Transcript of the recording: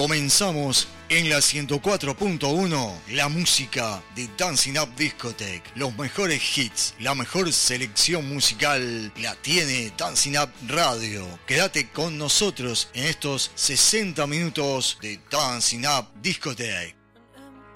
Comenzamos en la 104.1, la música de Dancing Up Discotheque. Los mejores hits, la mejor selección musical la tiene Dancing Up Radio. Quédate con nosotros en estos 60 minutos de Dancing Up Discotheque.